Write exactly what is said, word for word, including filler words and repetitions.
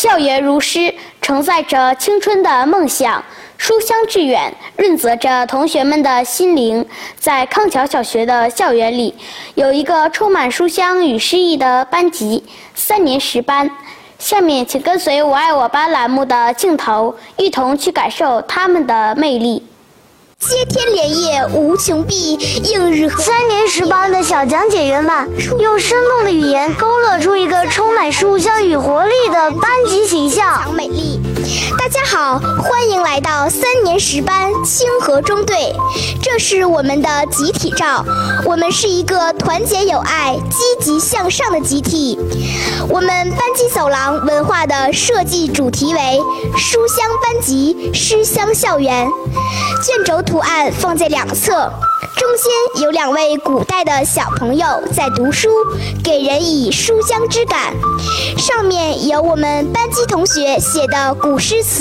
校园如诗，承载着青春的梦想，书香致远，润泽着同学们的心灵。在康桥小学的校园里，有一个充满书香与诗意的班级——三年十班。下面，请跟随“我爱我班”栏目的镜头，一同去感受他们的魅力。 接天莲叶无穷碧，映日河。 三年十班的小讲解员们用生动的语言勾勒出一个充满书香与活力的班级形象。 美丽。大家好，欢迎来到三年十班清河中队，这是我们的集体照。我们是一个团结友爱、积极向上的集体。我们班级走廊文化的设计主题为“书香班级，诗香校园”。卷轴图案放在两侧，中间有两位古代的小朋友在读书，给人以书香之感。上面有我们班级同学写的古诗词。